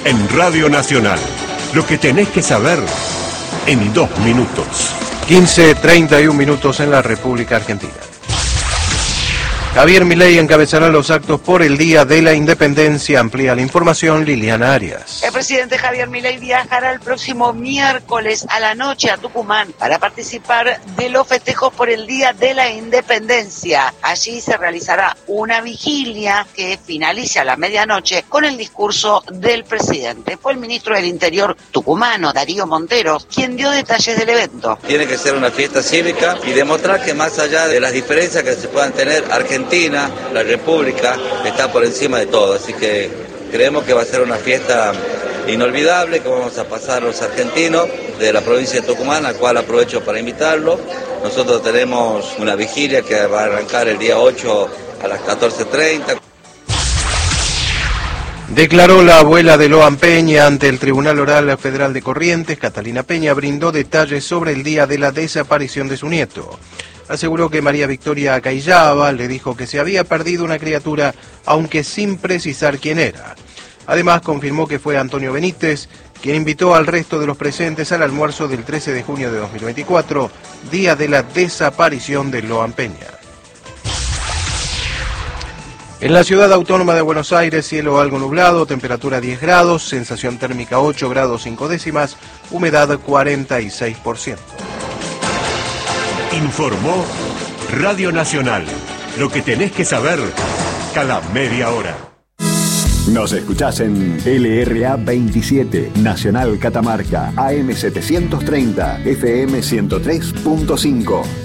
en Radio Nacional. Lo que tenés que saber en 2 minutos. 15:31 minutos en la República Argentina. Javier Milei encabezará los actos por el Día de la Independencia. Amplía la información Liliana Arias. El presidente Javier Milei viajará el próximo miércoles a la noche a Tucumán para participar de los festejos por el Día de la Independencia. Allí se realizará una vigilia que finaliza a la medianoche con el discurso del presidente. Fue el ministro del Interior tucumano, Darío Montero, quien dio detalles del evento. Tiene que ser una fiesta cívica y demostrar que más allá de las diferencias que se puedan tener, Argentina, la República, está por encima de todo, así que creemos que va a ser una fiesta inolvidable que vamos a pasar los argentinos de la provincia de Tucumán, al cual aprovecho para invitarlo. Nosotros tenemos una vigilia que va a arrancar el día 8 a las 14:30. Declaró la abuela de Loan Peña ante el Tribunal Oral Federal de Corrientes. Catalina Peña brindó detalles sobre el día de la desaparición de su nieto. Aseguró que María Victoria Cayllaba le dijo que se había perdido una criatura, aunque sin precisar quién era. Además, confirmó que fue Antonio Benítez quien invitó al resto de los presentes al almuerzo del 13 de junio de 2024, día de la desaparición de Loan Peña. En la ciudad autónoma de Buenos Aires, cielo algo nublado, temperatura 10 grados, sensación térmica 8 grados 5 décimas, humedad 46%. Informó Radio Nacional. Lo que tenés que saber cada media hora. Nos escuchás en LRA 27, Nacional Catamarca, AM 730, FM 103.5.